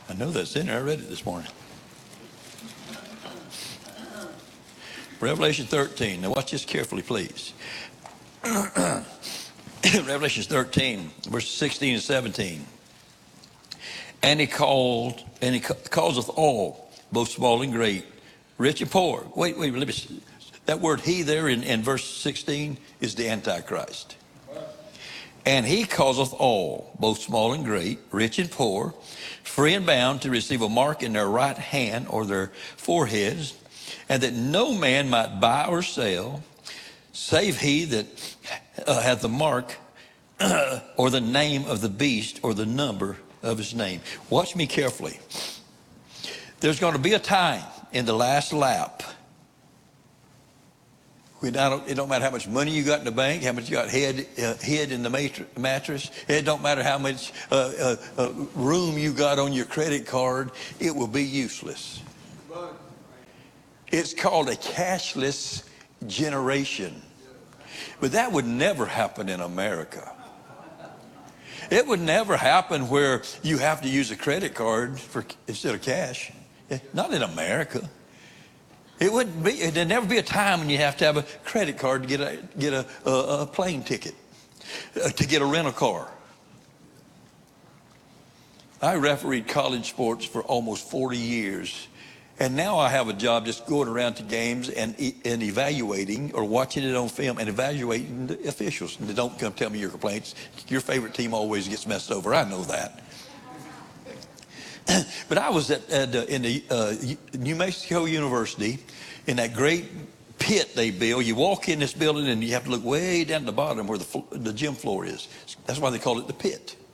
I know that's in there. I read it this morning. Revelation 13. Now watch this carefully, please. Revelation 13, verses 16 and 17. And he causeth all, both small and great, rich and poor. Wait, let me see. That word he there in verse 16 is the Antichrist. And he causeth all, both small and great, rich and poor, free and bound, to receive a mark in their right hand or their foreheads, and that no man might buy or sell, save he that hath the mark or the name of the beast or the number of his name. Watch me carefully. There's going to be a time in the last lap. It don't matter how much money you got in the bank, how much you got hid in the mattress. It don't matter how much room you got on your credit card. It will be useless. It's called a cashless generation. But that would never happen in America. It would never happen where you have to use a credit card instead of cash. Not in America. There'd never be a time when you have to have a credit card to get a plane ticket, to get a rental car. I refereed college sports for almost 40 years. And now I have a job just going around to games and evaluating, or watching it on film and evaluating the officials. And don't come tell me your complaints. Your favorite team always gets messed over. I know that. But I was in the New Mexico University in that great pit they build. You walk in this building and you have to look way down at the bottom where the gym floor is. That's why they call it the pit.